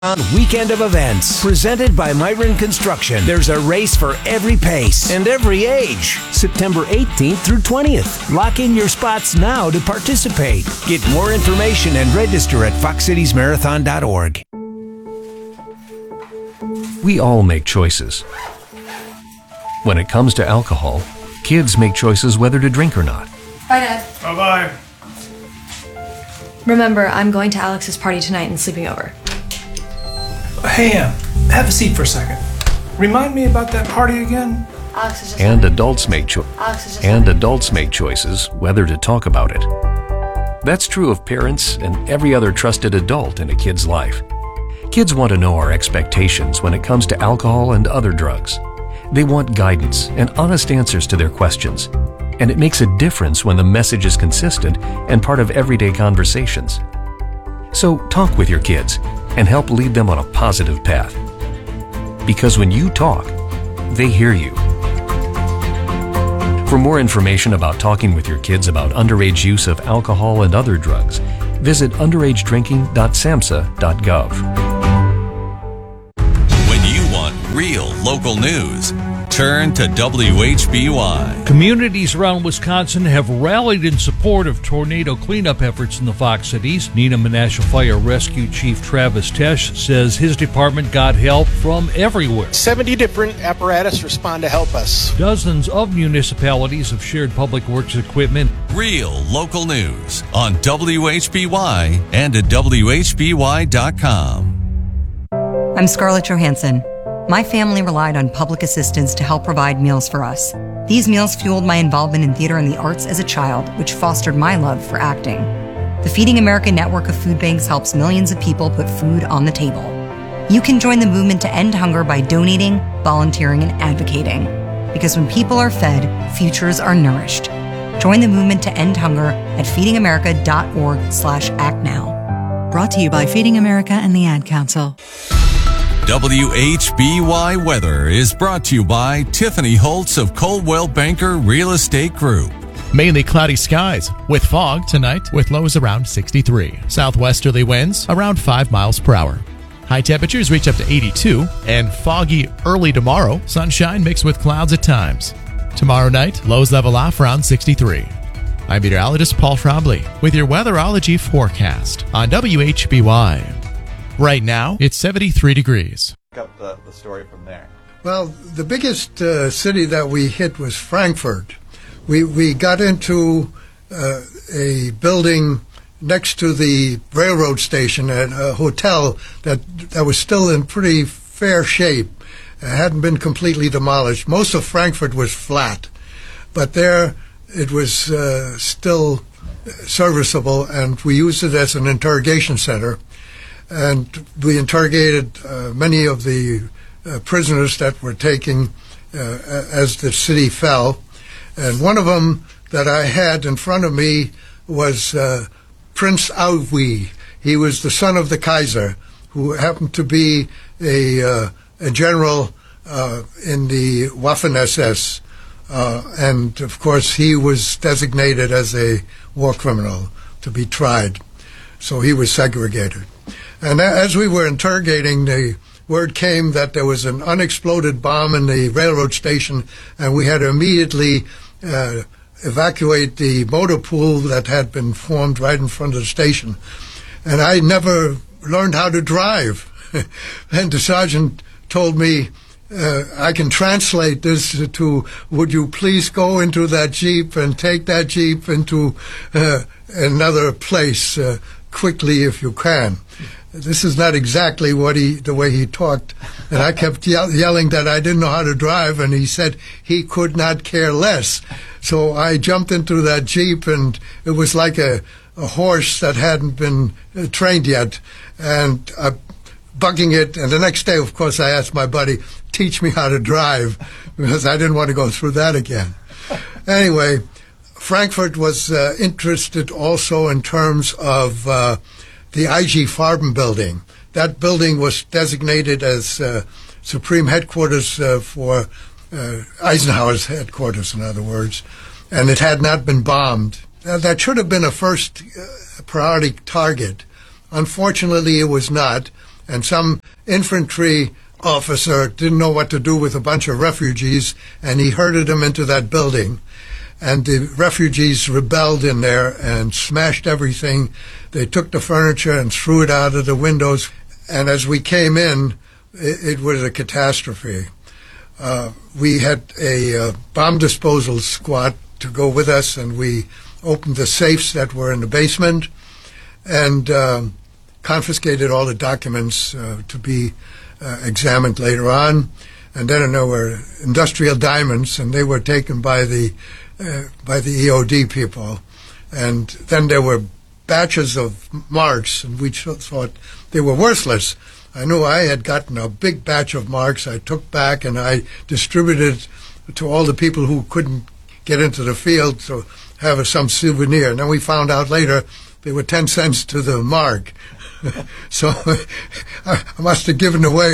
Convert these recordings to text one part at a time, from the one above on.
Weekend of events presented by Myron Construction. There's a race for every pace and every age. September 18th through 20th. Lock in your spots now to participate. Get more information and register at foxcitiesmarathon.org. We all make choices. When it comes to alcohol, kids make choices whether to drink or not. Bye, Dad. Bye-bye. Remember, I'm going to Alex's party tonight and sleeping over. Hey, have a seat for a second. Remind me about that party again? Alex is just And adults make choices whether to talk about it. That's true of parents and every other trusted adult in a kid's life. Kids want to know our expectations when it comes to alcohol and other drugs. They want guidance and honest answers to their questions. And it makes a difference when the message is consistent and part of everyday conversations. So talk with your kids and help lead them on a positive path. Because when you talk, they hear you. For more information about talking with your kids about underage use of alcohol and other drugs, visit underagedrinking.samhsa.gov. When you want real local news, turn to WHBY. Communities around Wisconsin have rallied in support of tornado cleanup efforts in the Fox Cities. Neenah Menasha Fire Rescue Chief Travis Tesh says his department got help from everywhere. 70 different apparatus respond to help us. Dozens of municipalities have shared public works equipment. Real local news on WHBY and at WHBY.com. I'm Scarlett Johansson. My family relied on public assistance to help provide meals for us. These meals fueled my involvement in theater and the arts as a child, which fostered my love for acting. The Feeding America network of food banks helps millions of people put food on the table. You can join the movement to end hunger by donating, volunteering, and advocating. Because when people are fed, futures are nourished. Join the movement to end hunger at feedingamerica.org/actnow. Brought to you by Feeding America and the Ad Council. WHBY Weather is brought to you by Tiffany Holtz of Coldwell Banker Real Estate Group. Mainly cloudy skies with fog tonight with lows around 63. Southwesterly winds around 5 miles per hour. High temperatures reach up to 82 and foggy early tomorrow. Sunshine mixed with clouds at times. Tomorrow night, lows level off around 63. I'm meteorologist Paul Trombley with your weatherology forecast on WHBY. Right now, it's 73 degrees. Pick up the story from there. Well, the biggest city that we hit was Frankfurt. We got into a building next to the railroad station at a hotel that was still in pretty fair shape. It hadn't been completely demolished. Most of Frankfurt was flat, but there it was still serviceable, and we used it as an interrogation center. And we interrogated many of the prisoners that were taken as the city fell. And one of them that I had in front of me was Prince Aui. He was the son of the Kaiser, who happened to be a general in the Waffen-SS. And, of course, he was designated as a war criminal to be tried. So he was segregated. And as we were interrogating, the word came that there was an unexploded bomb in the railroad station, and we had to immediately evacuate the motor pool that had been formed right in front of the station. And I never learned how to drive. And the sergeant told me, I can translate this to, would you please go into that Jeep and take that Jeep into another place quickly if you can. This is not exactly the way he talked, and I kept yelling that I didn't know how to drive, and he said he could not care less. So I jumped into that Jeep, and it was like a horse that hadn't been trained yet, and bucking it. And the next day, of course, I asked my buddy, teach me how to drive, because I didn't want to go through that again. Anyway, Frankfurt was interested also in terms of the IG Farben building. That building was designated as supreme headquarters for Eisenhower's headquarters, in other words, and it had not been bombed. That should have been a first priority target. Unfortunately, it was not, and some infantry officer didn't know what to do with a bunch of refugees, and he herded them into that building. And the refugees rebelled in there and smashed everything. They took the furniture and threw it out of the windows. And as we came in, it was a catastrophe. We had a bomb disposal squad to go with us, and we opened the safes that were in the basement and confiscated all the documents to be examined later on. And then there were industrial diamonds, and they were taken by the EOD people. And then there were batches of marks, and we thought they were worthless. I knew I had gotten a big batch of marks I took back, and I distributed to all the people who couldn't get into the field to have some souvenir. And then we found out later they were 10 cents to the mark. So I must have given away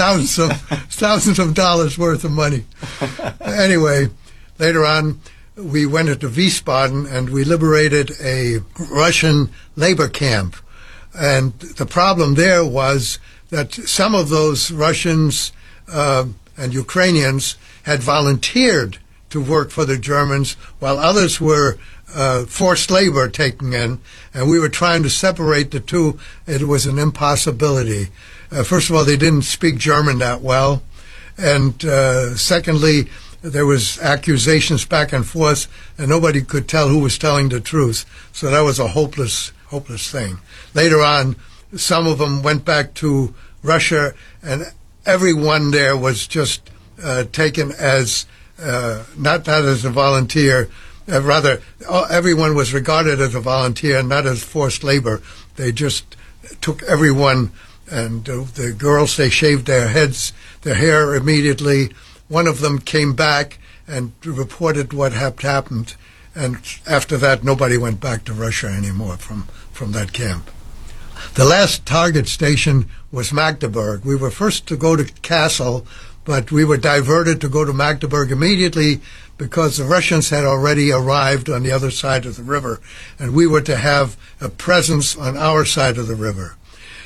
thousands of dollars worth of money. Anyway, later on, we went into Wiesbaden and we liberated a Russian labor camp. And the problem there was that some of those Russians and Ukrainians had volunteered to work for the Germans, while others were forced labor taken in, and we were trying to separate the two. It was an impossibility. First of all, they didn't speak German that well, and secondly, there was accusations back and forth, and nobody could tell who was telling the truth. So that was a hopeless thing. Later on, some of them went back to Russia, and everyone there was just taken as not as a volunteer. Rather, everyone was regarded as a volunteer, not as forced labor. They just took everyone, and the girls, they shaved their heads, their hair immediately. One of them came back and reported what had happened, and after that, nobody went back to Russia anymore from that camp. The last target station was Magdeburg. We were first to go to Kassel, but we were diverted to go to Magdeburg immediately because the Russians had already arrived on the other side of the river, and we were to have a presence on our side of the river.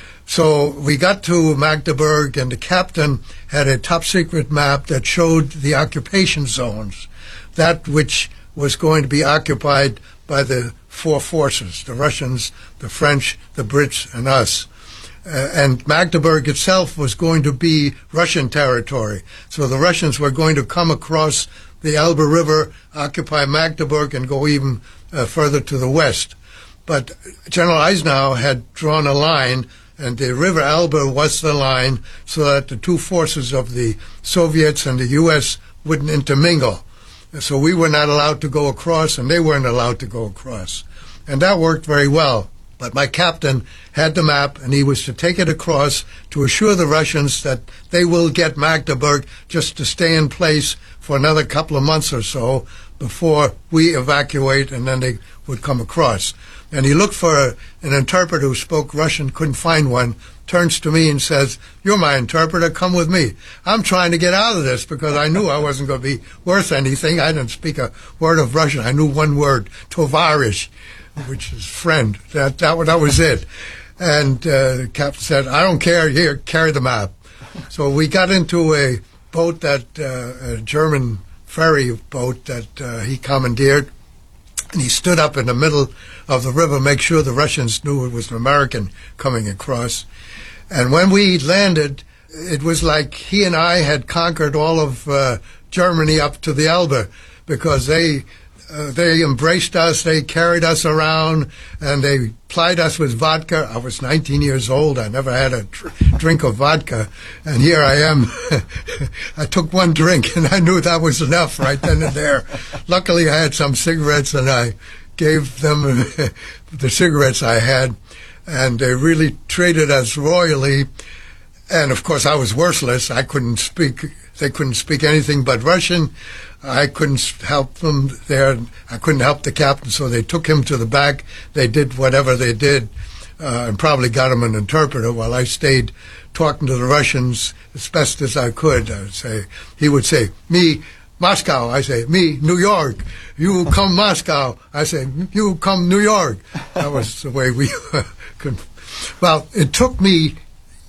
So we got to Magdeburg, and the captain had a top-secret map that showed the occupation zones, that which was going to be occupied by the four forces, the Russians, the French, the Brits, and us. And Magdeburg itself was going to be Russian territory. So the Russians were going to come across the Elbe River, occupy Magdeburg, and go even further to the west. But General Eisenhower had drawn a line, and the River Elbe was the line, so that the two forces of the Soviets and the U.S. wouldn't intermingle. So we were not allowed to go across, and they weren't allowed to go across. And that worked very well. But my captain had the map, and he was to take it across to assure the Russians that they will get Magdeburg just to stay in place for another couple of months or so before we evacuate, and then they would come across. And he looked for an interpreter who spoke Russian, couldn't find one, turns to me and says, "You're my interpreter, come with me. I'm trying to get out of this," because I knew I wasn't going to be worth anything. I didn't speak a word of Russian. I knew one word, tovarish, which is friend. That was it. And the captain said, "I don't care, here, carry the map." So we got into a boat, a German ferry boat that he commandeered, and he stood up in the middle of the river, make sure the Russians knew it was an American coming across. And when we landed, it was like he and I had conquered all of Germany up to the Elbe, because they embraced us, they carried us around, and they plied us with vodka. I was 19 years old. I never had a drink of vodka. And here I am. I took one drink, and I knew that was enough right then and there. Luckily, I had some cigarettes, and I gave them the cigarettes I had, and they really treated us royally. And, of course, I was worthless. I couldn't speak. They couldn't speak anything but Russian. I couldn't help them there. I couldn't help the captain, so they took him to the back. They did whatever they did, and probably got him an interpreter while I stayed talking to the Russians as best as I could. He would say, "Me, Moscow." I say, "Me, New York." "You come Moscow." I say, "You come New York." That was the way we could. Well, it took me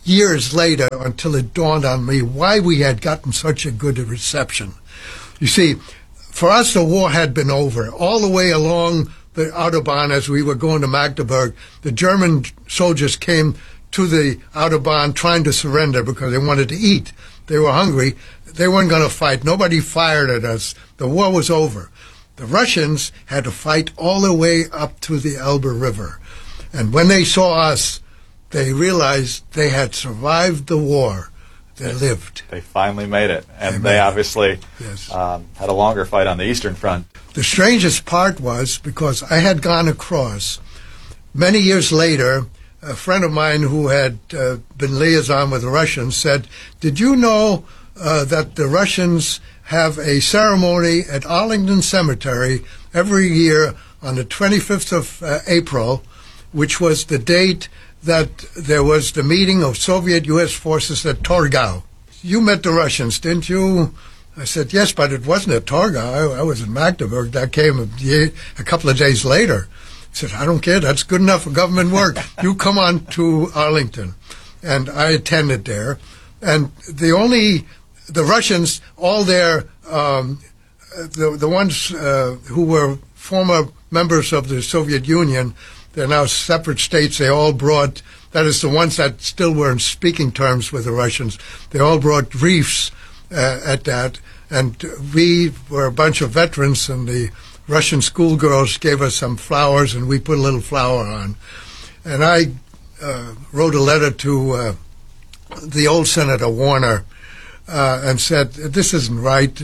years later until it dawned on me why we had gotten such a good reception. You see, for us, the war had been over. All the way along the Autobahn as we were going to Magdeburg, the German soldiers came to the Autobahn trying to surrender because they wanted to eat. They were hungry. They weren't going to fight. Nobody fired at us. The war was over. The Russians had to fight all the way up to the Elbe River. And when they saw us, they realized they had survived the war. They lived. They finally made it. And they obviously had a longer fight on the Eastern Front. The strangest part was, because I had gone across, many years later, a friend of mine who had been liaison with the Russians said, "Did you know that the Russians have a ceremony at Arlington Cemetery every year on the 25th of April, which was the date that there was the meeting of Soviet-U.S. forces at Torgau? You met the Russians, didn't you?" I said, "Yes, but it wasn't at Torgau. I was in Magdeburg. That came a couple of days later." He said, "I don't care. That's good enough for government work. You come on to Arlington." And I attended there. And the Russians, all their, the ones who were former members of the Soviet Union, they're now separate states, they all brought, that is the ones that still were in speaking terms with the Russians, they all brought wreaths at that. And we were a bunch of veterans, and the Russian schoolgirls gave us some flowers, and we put a little flower on. And I wrote a letter to the old Senator Warner and said, "This isn't right.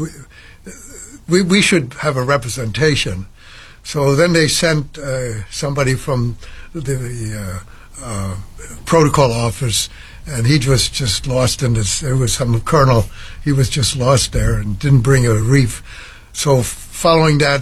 We should have a representation." So then they sent somebody from the protocol office, and he was just lost in this. There was some colonel. He was just lost there and didn't bring a wreath. So following that,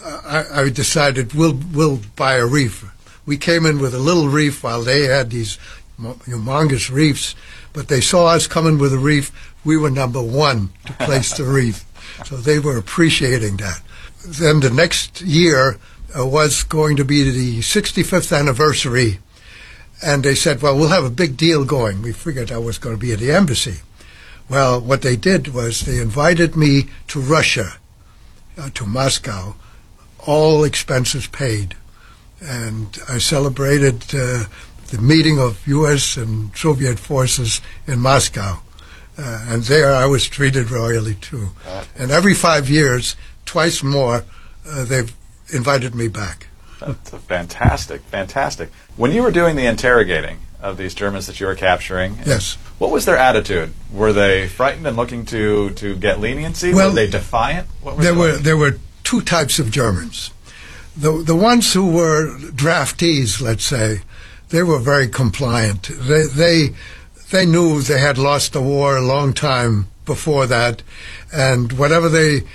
I decided we'll buy a wreath. We came in with a little wreath while they had these humongous wreaths, but they saw us coming with a wreath. We were number one to place the wreath, so they were appreciating that. Then the next year was going to be the 65th anniversary, and they said, "Well, we'll have a big deal going." We figured I was going to be at the embassy. Well, what they did was they invited me to Russia, to Moscow, all expenses paid. And I celebrated the meeting of U.S. and Soviet forces in Moscow. And there I was treated royally, too. And every 5 years, twice more, they've invited me back. That's fantastic. When you were doing the interrogating of these Germans that you were capturing, yes, what was their attitude? Were they frightened and looking to get leniency? Well, were they defiant? What was there were two types of Germans. The ones who were draftees, let's say, they were very compliant. They knew they had lost the war a long time before that, and whatever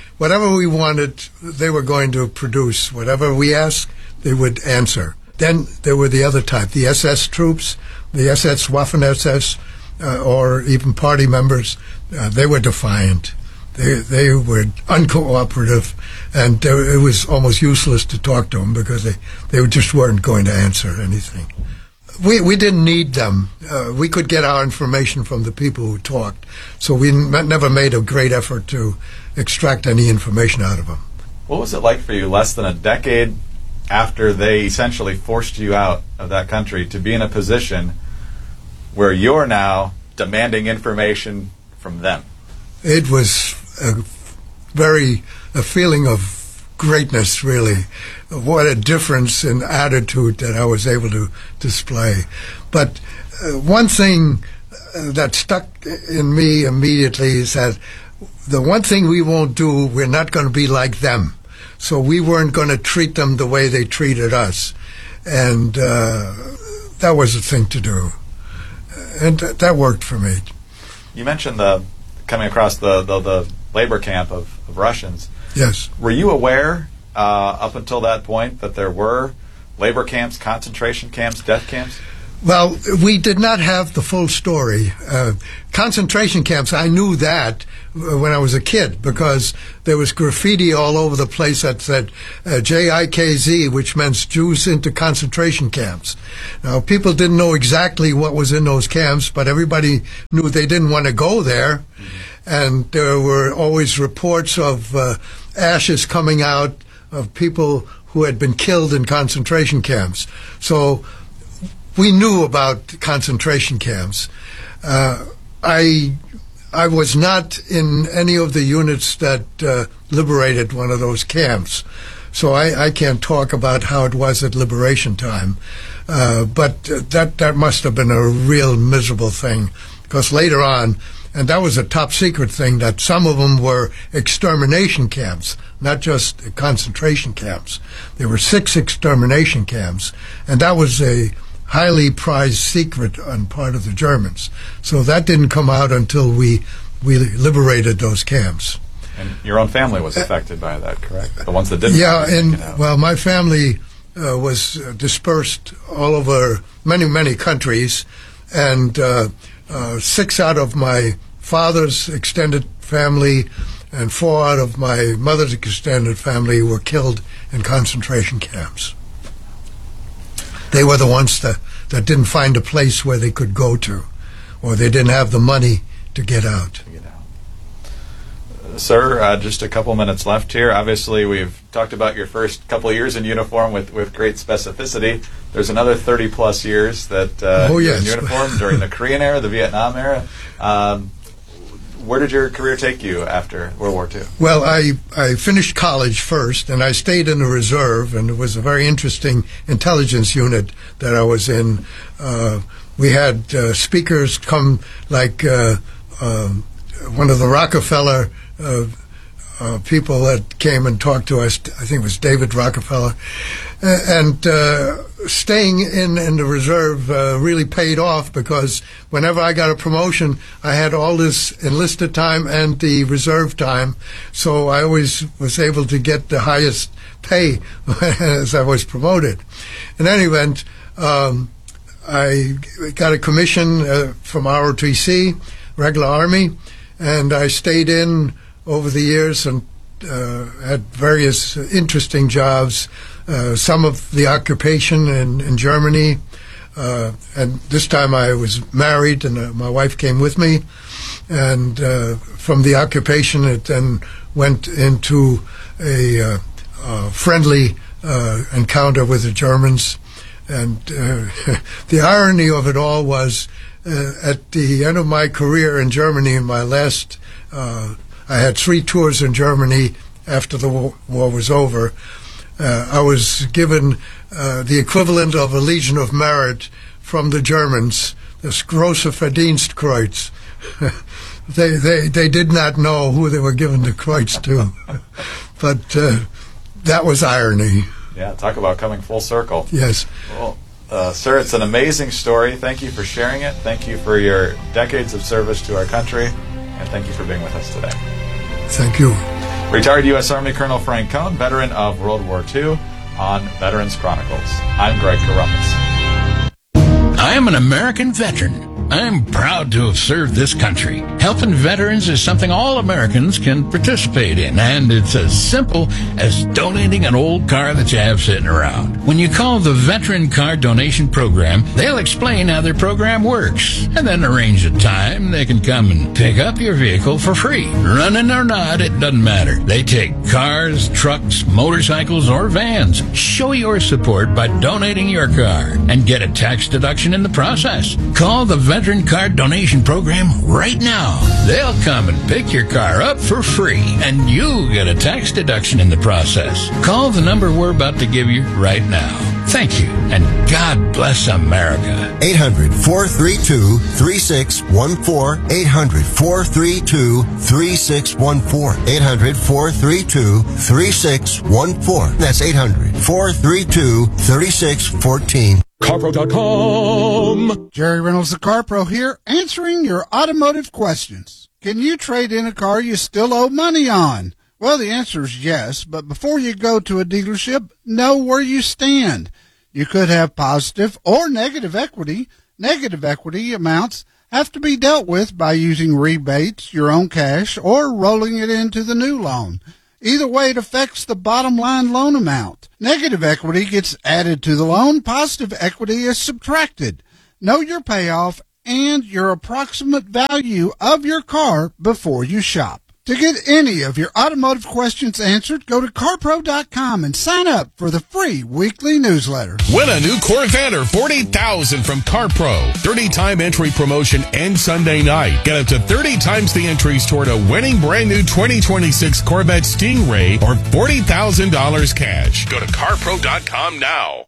we wanted, they were going to produce. Whatever we asked, they would answer. Then there were the other type, the SS troops, the SS Waffen-SS, or even party members. They were defiant. They were uncooperative, and it was almost useless to talk to them because they just weren't going to answer anything. We didn't need them. We could get our information from the people who talked, so we never made a great effort to extract any information out of them. What was it like for you less than a decade after they essentially forced you out of that country to be in a position where you're now demanding information from them? It was a feeling of greatness, really. What a difference in attitude that I was able to display. But one thing that stuck in me immediately is that the one thing we won't do, we're not going to be like them. So we weren't going to treat them the way they treated us. And that was the thing to do. And that worked for me. You mentioned coming across the labor camp of Russians. Yes. Were you aware up until that point that there were labor camps, concentration camps, death camps? Well, we did not have the full story. Concentration camps, I knew that when I was a kid because there was graffiti all over the place that said JIKZ, which meant Jews into concentration camps. Now, people didn't know exactly what was in those camps, but everybody knew they didn't want to go there. And there were always reports of ashes coming out of people who had been killed in concentration camps. So we knew about concentration camps. I was not in any of the units that liberated one of those camps, so I can't talk about how it was at liberation time. But that must have been a real miserable thing, because later on, and that was a top secret thing, that some of them were extermination camps, not just concentration camps. There were 6 extermination camps, and that was a highly prized secret on part of the Germans. So that didn't come out until we liberated those camps. And your own family was affected by that, correct? The ones that didn't. Yeah, well, my family was dispersed all over many countries, and 6 out of my father's extended family and 4 out of my mother's extended family were killed in concentration camps. They were the ones that didn't find a place where they could go to, or they didn't have the money to get out. Sir, just a couple minutes left here. Obviously, we've talked about your first couple of years in uniform with great specificity. There's another 30-plus years that you were in uniform during the Korean era, the Vietnam era. Where did your career take you after World War II? Well, I finished college first, and I stayed in the reserve, and it was a very interesting intelligence unit that I was in. We had speakers come like one of the Rockefeller people that came and talked to us. I think it was David Rockefeller. And staying in the reserve really paid off, because whenever I got a promotion, I had all this enlisted time and the reserve time, so I always was able to get the highest pay as I was promoted. In any event, I got a commission from ROTC, regular Army, and I stayed in over the years and had various interesting jobs. Some of the occupation in Germany, and this time I was married, and my wife came with me. And from the occupation, it then went into a friendly encounter with the Germans. And the irony of it all was, at the end of my career in Germany, in my last, I had 3 tours in Germany after the war was over. I was given the equivalent of a Legion of Merit from the Germans, das Große Verdienstkreuz. They did not know who they were giving the Kreuz to, but that was irony. Yeah, talk about coming full circle. Yes. Well, sir, it's an amazing story. Thank you for sharing it. Thank you for your decades of service to our country, and thank you for being with us today. Thank you. Retired U.S. Army Colonel Frank Cohn, veteran of World War II, on Veterans Chronicles. I'm Greg Corombos. I am an American veteran. I'm proud to have served this country. Helping veterans is something all Americans can participate in, and it's as simple as donating an old car that you have sitting around. When you call the Veteran Car Donation Program, they'll explain how their program works, and then arrange a time they can come and pick up your vehicle for free. Running or not, it doesn't matter. They take cars, trucks, motorcycles, or vans. Show your support by donating your car and get a tax deduction in the process. Call the Veteran Car Donation Program right now. They'll come and pick your car up for free, and you get a tax deduction in the process. Call the number we're about to give you right now. Thank you, and God bless America. 800-432-3614. 800-432-3614. 800-432-3614. That's 800-432-3614. CarPro.com. Jerry Reynolds, the CarPro here, answering your automotive questions. Can you trade in a car you still owe money on? Well, the answer is yes, but before you go to a dealership, know where you stand. You could have positive or negative equity. Negative equity amounts have to be dealt with by using rebates, your own cash, or rolling it into the new loan. Either way, it affects the bottom line loan amount. Negative equity gets added to the loan. Positive equity is subtracted. Know your payoff and your approximate value of your car before you shop. To get any of your automotive questions answered, go to carpro.com and sign up for the free weekly newsletter. Win a new Corvette or $40,000 from CarPro. 30-time entry promotion ends Sunday night. Get up to 30 times the entries toward a winning brand new 2026 Corvette Stingray or $40,000 cash. Go to carpro.com now.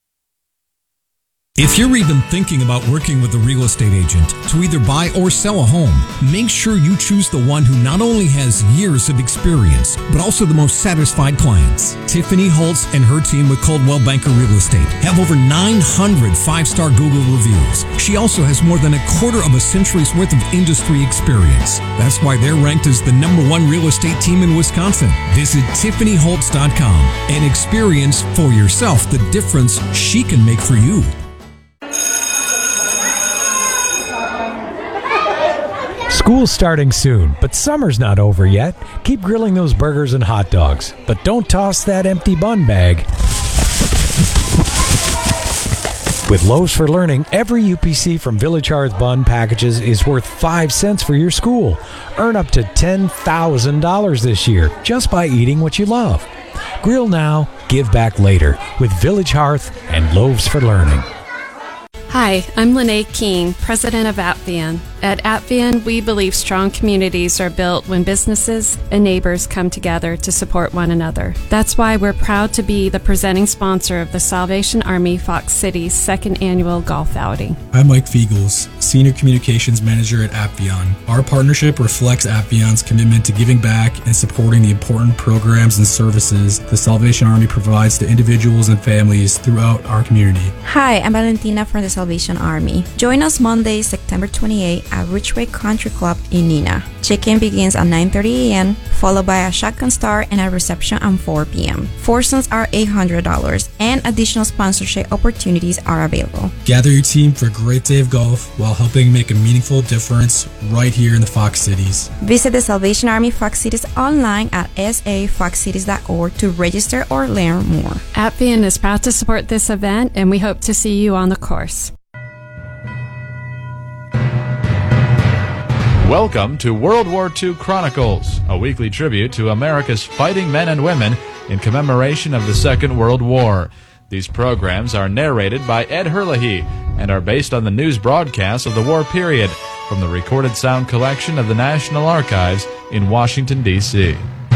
If you're even thinking about working with a real estate agent to either buy or sell a home, make sure you choose the one who not only has years of experience, but also the most satisfied clients. Tiffany Holtz and her team with Coldwell Banker Real Estate have over 900 five-star Google reviews. She also has more than a quarter of a century's worth of industry experience. That's why they're ranked as the #1 real estate team in Wisconsin. Visit TiffanyHoltz.com and experience for yourself the difference she can make for you. School's starting soon, but summer's not over yet. Keep grilling those burgers and hot dogs, but don't toss that empty bun bag. With Loaves for Learning, every UPC from Village Hearth Bun packages is worth 5 cents for your school. Earn up to $10,000 this year just by eating what you love. Grill now, give back later with Village Hearth and Loaves for Learning. Hi, I'm Lene King, president of Apvian. At Apvian, we believe strong communities are built when businesses and neighbors come together to support one another. That's why we're proud to be the presenting sponsor of the Salvation Army Fox City's second annual golf outing. I'm Mike Fiegels, Senior Communications Manager at Apvian. Our partnership reflects Apvian's commitment to giving back and supporting the important programs and services the Salvation Army provides to individuals and families throughout our community. Hi, I'm Valentina from the Salvation Army. Join us Monday, September 28 at Ridgeway Country Club in Neenah. Check-in begins at 9:30 a.m., followed by a shotgun start and a reception at 4 p.m. Foursomes are $800, and additional sponsorship opportunities are available. Gather your team for a great day of golf while helping make a meaningful difference right here in the Fox Cities. Visit the Salvation Army Fox Cities online at safoxcities.org to register or learn more. Apvian is proud to support this event, and we hope to see you on the course. Welcome to World War II Chronicles, a weekly tribute to America's fighting men and women in commemoration of the Second World War. These programs are narrated by Ed Herlihy and are based on the news broadcasts of the war period from the recorded sound collection of the National Archives in Washington, D.C.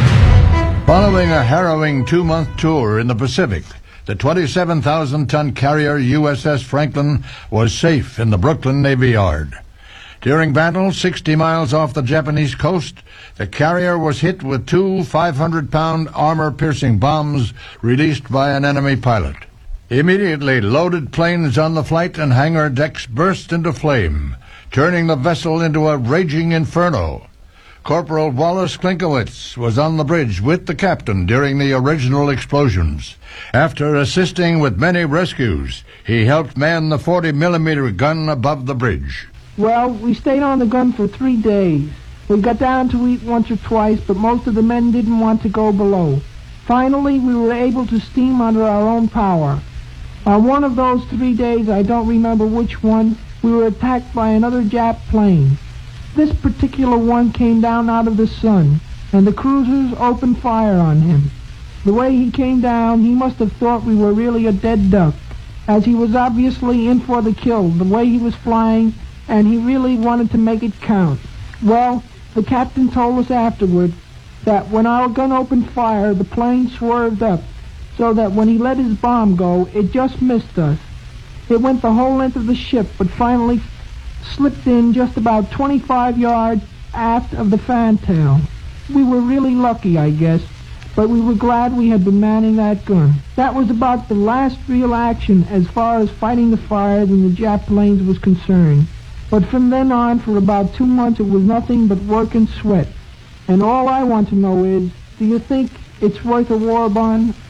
Following a harrowing 2-month tour in the Pacific, the 27,000-ton carrier USS Franklin was safe in the Brooklyn Navy Yard. During battle 60 miles off the Japanese coast, the carrier was hit with 2 500-pound armor-piercing bombs released by an enemy pilot. Immediately, loaded planes on the flight and hangar decks burst into flame, turning the vessel into a raging inferno. Corporal Wallace Klinkowitz was on the bridge with the captain during the original explosions. After assisting with many rescues, he helped man the 40-millimeter gun above the bridge. Well, we stayed on the gun for 3 days. We got down to eat once or twice, but most of the men didn't want to go below. Finally, we were able to steam under our own power. On one of those 3 days, I don't remember which one, we were attacked by another Jap plane. This particular one came down out of the sun, and the cruisers opened fire on him. The way he came down, he must have thought we were really a dead duck, as he was obviously in for the kill, the way he was flying, and he really wanted to make it count. Well, the captain told us afterward that when our gun opened fire, the plane swerved up, so that when he let his bomb go, it just missed us. It went the whole length of the ship, but finally slipped in just about 25 yards aft of the fantail. We were really lucky, I guess, but we were glad we had been manning that gun. That was about the last real action as far as fighting the fires in the Jap planes was concerned. But from then on, for about 2 months, it was nothing but work and sweat. And all I want to know is, do you think it's worth a war bond?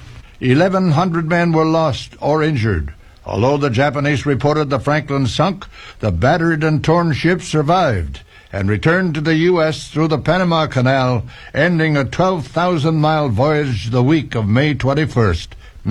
1,100 men were lost or injured. Although the Japanese reported the Franklin sunk, the battered and torn ship survived and returned to the U.S. through the Panama Canal, ending a 12,000-mile voyage the week of May 21st,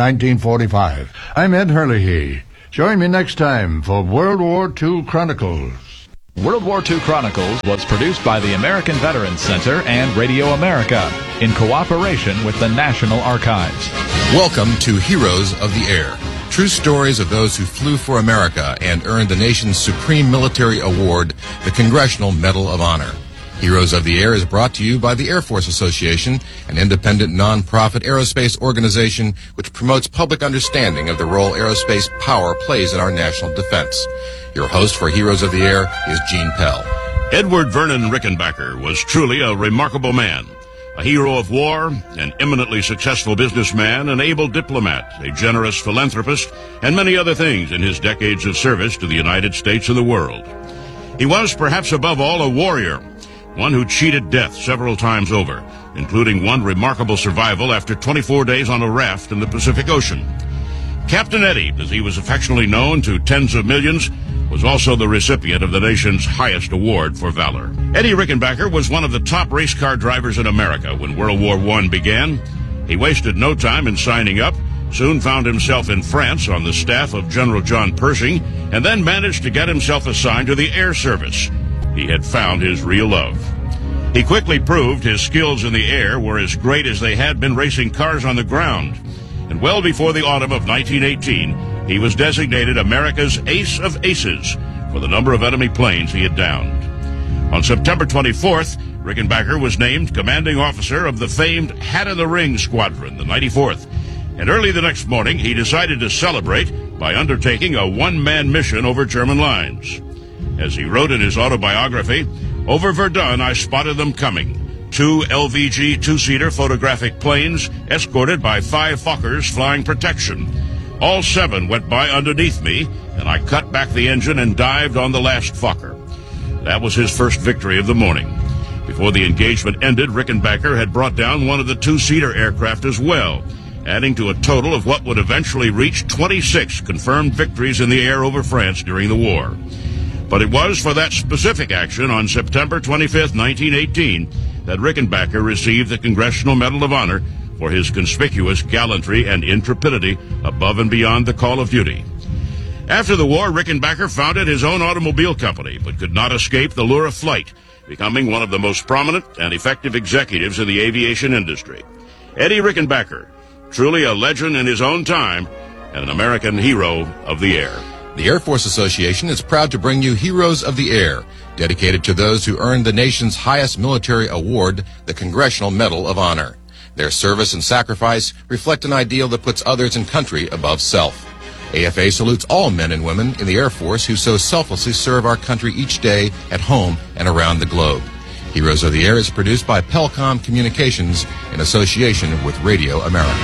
1945. I'm Ed Herlihy. Join me next time for World War II Chronicles. World War II Chronicles was produced by the American Veterans Center and Radio America in cooperation with the National Archives. Welcome to Heroes of the Air. True stories of those who flew for America and earned the nation's supreme military award, the Congressional Medal of Honor. Heroes of the Air is brought to you by the Air Force Association, an independent non-profit aerospace organization which promotes public understanding of the role aerospace power plays in our national defense. Your host for Heroes of the Air is Gene Pell. Edward Vernon Rickenbacker was truly a remarkable man. A hero of war, an eminently successful businessman, an able diplomat, a generous philanthropist, and many other things in his decades of service to the United States and the world. He was, perhaps above all, a warrior, one who cheated death several times over, including one remarkable survival after 24 days on a raft in the Pacific Ocean. Captain Eddie, as he was affectionately known to tens of millions, was also the recipient of the nation's highest award for valor. Eddie Rickenbacker was one of the top race car drivers in America when World War I began. He wasted no time in signing up, soon found himself in France on the staff of General John Pershing, and then managed to get himself assigned to the Air Service. He had found his real love. He quickly proved his skills in the air were as great as they had been racing cars on the ground. And well before the autumn of 1918, he was designated America's Ace of Aces for the number of enemy planes he had downed. On September 24th, Rickenbacker was named commanding officer of the famed Hat in the Ring Squadron, the 94th. And early the next morning, he decided to celebrate by undertaking a one-man mission over German lines. As he wrote in his autobiography, "Over Verdun, I spotted them coming. 2 LVG two-seater photographic planes escorted by 5 Fokkers flying protection. All 7 went by underneath me, and I cut back the engine and dived on the last Fokker." That was his first victory of the morning. Before the engagement ended, Rickenbacker had brought down one of the two-seater aircraft as well, adding to a total of what would eventually reach 26 confirmed victories in the air over France during the war. But it was for that specific action on September 25th, 1918, that Rickenbacker received the Congressional Medal of Honor for his conspicuous gallantry and intrepidity above and beyond the call of duty. After the war, Rickenbacker founded his own automobile company, but could not escape the lure of flight, becoming one of the most prominent and effective executives in the aviation industry. Eddie Rickenbacker, truly a legend in his own time and an American hero of the air. The Air Force Association is proud to bring you Heroes of the Air, dedicated to those who earned the nation's highest military award, the Congressional Medal of Honor. Their service and sacrifice reflect an ideal that puts others and country above self. AFA salutes all men and women in the Air Force who so selflessly serve our country each day at home and around the globe. Heroes of the Air is produced by Pelcom Communications in association with Radio America.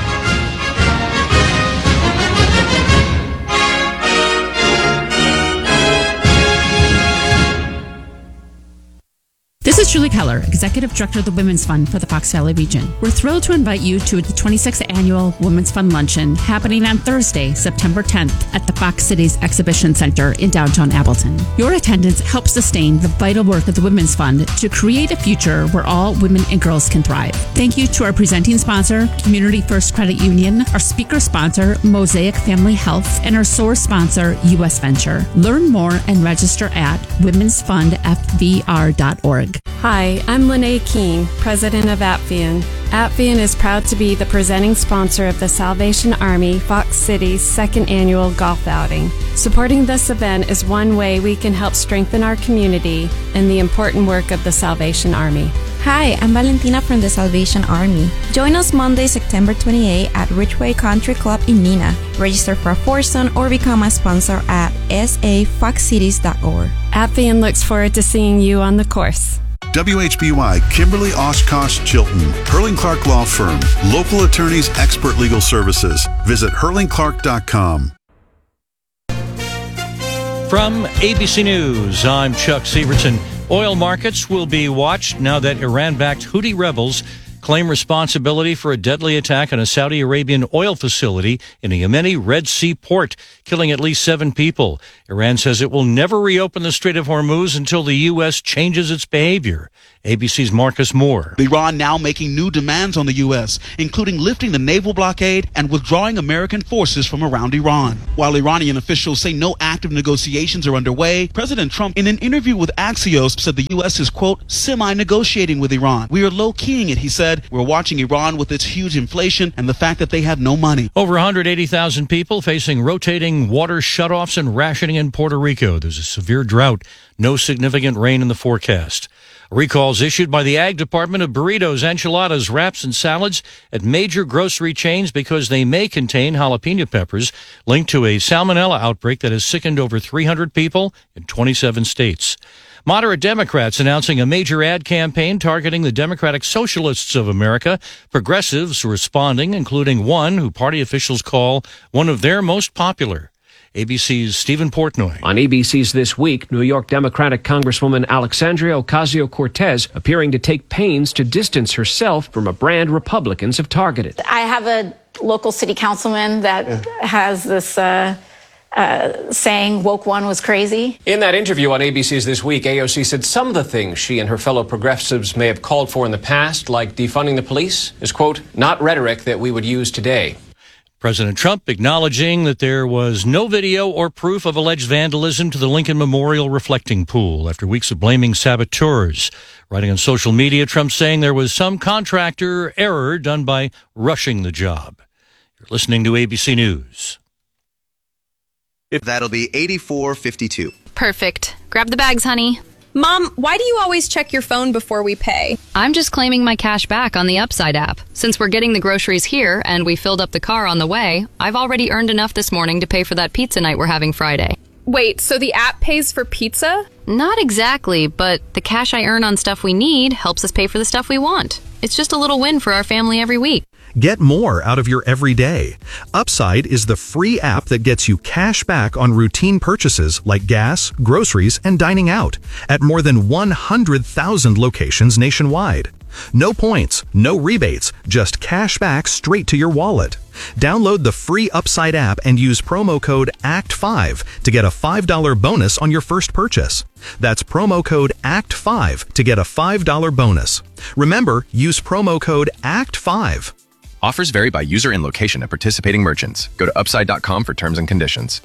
This is Julie Keller, Executive Director of the Women's Fund for the Fox Valley region. We're thrilled to invite you to the 26th Annual Women's Fund Luncheon happening on Thursday, September 10th at the Fox Cities Exhibition Center in downtown Appleton. Your attendance helps sustain the vital work of the Women's Fund to create a future where all women and girls can thrive. Thank you to our presenting sponsor, Community First Credit Union, our speaker sponsor, Mosaic Family Health, and our source sponsor, U.S. Venture. Learn more and register at womensfundfvr.org. Hi, I'm Lene Keene, President of Apvian. Apvian is proud to be the presenting sponsor of the Salvation Army Fox Cities second annual golf outing. Supporting this event is one way we can help strengthen our community and the important work of the Salvation Army. Hi, I'm Valentina from the Salvation Army. Join us Monday, September 28 at Ridgeway Country Club in Neenah. Register for a foursome or become a sponsor at safoxcities.org. Apvian looks forward to seeing you on the course. WHBY, Kimberly Oshkosh Chilton, Hurling Clark Law Firm, local attorneys, expert legal services. Visit hurlingclark.com. From ABC News, I'm Chuck Sievertson. Oil markets will be watched now that Iran-backed Houthi rebels claim responsibility for a deadly attack on a Saudi Arabian oil facility in a Yemeni Red Sea port, killing at least 7 people. Iran says it will never reopen the Strait of Hormuz until the U.S. changes its behavior. ABC's Marcus Moore. Iran now making new demands on the U.S., including lifting the naval blockade and withdrawing American forces from around Iran. While Iranian officials say no active negotiations are underway, President Trump, in an interview with Axios, said the U.S. is, quote, semi-negotiating with Iran. We are low-keying it, he said. We're watching Iran with its huge inflation and the fact that they have no money. Over 180,000 people facing rotating water shutoffs and rationing in Puerto Rico. There's a severe drought. No significant rain in the forecast. Recalls issued by the Ag Department of burritos, enchiladas, wraps, and salads at major grocery chains because they may contain jalapeno peppers, linked to a salmonella outbreak that has sickened over 300 people in 27 states. Moderate Democrats announcing a major ad campaign targeting the Democratic Socialists of America. Progressives responding, including one who party officials call one of their most popular. ABC's Stephen Portnoy. On ABC's This Week, New York Democratic Congresswoman Alexandria Ocasio-Cortez appearing to take pains to distance herself from a brand Republicans have targeted. I have a local city councilman that has this saying woke one was crazy. In that interview on ABC's This Week, AOC said some of the things she and her fellow progressives may have called for in the past, like defunding the police, is, quote, not rhetoric that we would use today. President Trump acknowledging that there was no video or proof of alleged vandalism to the Lincoln Memorial reflecting pool after weeks of blaming saboteurs. Writing on social media, Trump saying there was some contractor error done by rushing the job. You're listening to ABC News. That'll be 84.52. Perfect. Grab the bags, honey. Mom, why do you always check your phone before we pay? I'm just claiming my cash back on the Upside app. Since we're getting the groceries here and we filled up the car on the way, I've already earned enough this morning to pay for that pizza night we're having Friday. Wait, so the app pays for pizza? Not exactly, but the cash I earn on stuff we need helps us pay for the stuff we want. It's just a little win for our family every week. Get more out of your everyday. Upside is the free app that gets you cash back on routine purchases like gas, groceries, and dining out at more than 100,000 locations nationwide. No points, no rebates, just cash back straight to your wallet. Download the free Upside app and use promo code ACT5 to get a $5 bonus on your first purchase. That's promo code ACT5 to get a $5 bonus. Remember, use promo code ACT5. Offers vary by user and location at participating merchants. Go to upside.com for terms and conditions.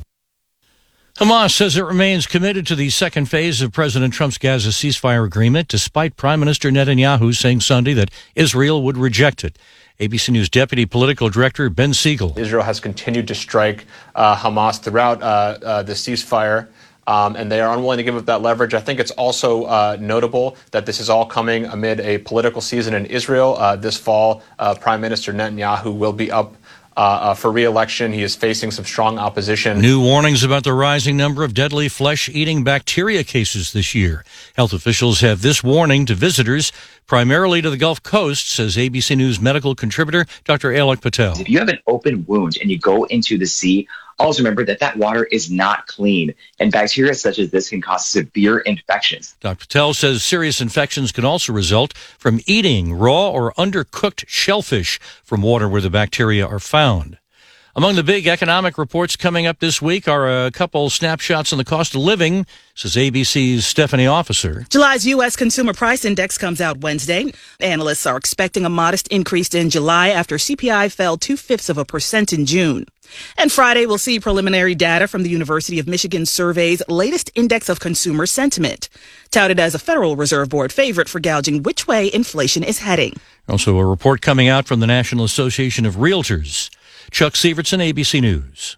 Hamas says it remains committed to the second phase of President Trump's Gaza ceasefire agreement, despite Prime Minister Netanyahu saying Sunday that Israel would reject it. ABC News Deputy Political Director Ben Siegel. Israel has continued to strike Hamas throughout the ceasefire. And they are unwilling to give up that leverage. I think it's also notable that this is all coming amid a political season in Israel. This fall, Prime Minister Netanyahu will be up for re-election. He is facing some strong opposition. New warnings about the rising number of deadly flesh-eating bacteria cases this year. Health officials have this warning to visitors, primarily to the Gulf Coast, says ABC News medical contributor Dr. Alok Patel. If you have an open wound and you go into the sea, also remember that water is not clean, and bacteria such as this can cause severe infections. Dr. Patel says serious infections can also result from eating raw or undercooked shellfish from water where the bacteria are found. Among the big economic reports coming up this week are a couple snapshots on the cost of living, says ABC's Stephanie Officer. July's U.S. Consumer Price Index comes out Wednesday. Analysts are expecting a modest increase in July after CPI fell 0.2% in June. And Friday, we'll see preliminary data from the University of Michigan Survey's latest Index of Consumer Sentiment, touted as a Federal Reserve Board favorite for gouging which way inflation is heading. Also a report coming out from the National Association of Realtors. Chuck Sievertson, ABC News.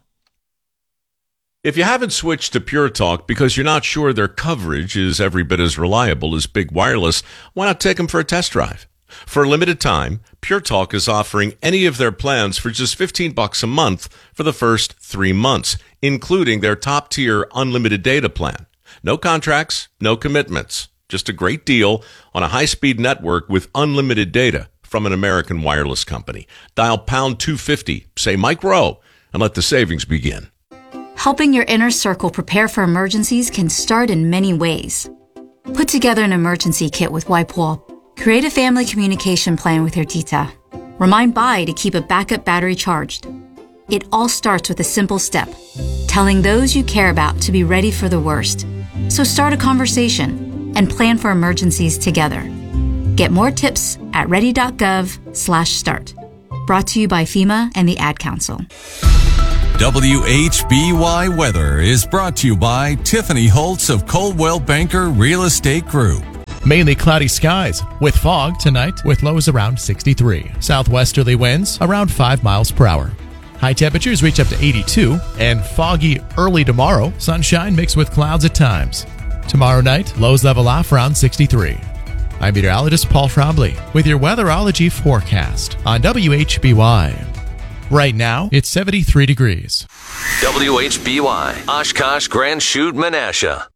If you haven't switched to Pure Talk because you're not sure their coverage is every bit as reliable as Big Wireless, why not take them for a test drive? For a limited time, Pure Talk is offering any of their plans for just $15 a month for the first 3 months, including their top-tier unlimited data plan. No contracts, no commitments. Just a great deal on a high-speed network with unlimited data from an American wireless company. Dial pound 250, say Mike Rowe, and let the savings begin. Helping your inner circle prepare for emergencies can start in many ways. Put together an emergency kit with Wipe Wall. Create a family communication plan with your tita. Remind Bai to keep a backup battery charged. It all starts with a simple step, telling those you care about to be ready for the worst. So start a conversation and plan for emergencies together. Get more tips at ready.gov/start. Brought to you by FEMA and the Ad Council. WHBY Weather is brought to you by Tiffany Holtz of Coldwell Banker Real Estate Group. Mainly cloudy skies with fog tonight with lows around 63. Southwesterly winds around 5 miles per hour. High temperatures reach up to 82 and foggy early tomorrow. Sunshine mixed with clouds at times. Tomorrow night, lows level off around 63. I'm meteorologist Paul Trombley with your weatherology forecast on WHBY. Right now, it's 73 degrees. WHBY, Oshkosh, Grand Chute, Menasha.